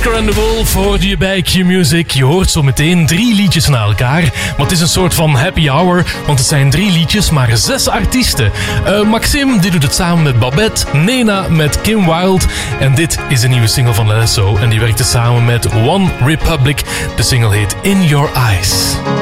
And the Wolf hoorde je bij Q-Music. Je hoort zo meteen 3 liedjes na elkaar. Maar het is een soort van happy hour, want het zijn 3 liedjes, maar 6 artiesten. Maxim die doet het samen met Babette, Nena met Kim Wilde. En dit is een nieuwe single van Alesso. En die werkte samen met One Republic. De single heet In Your Eyes.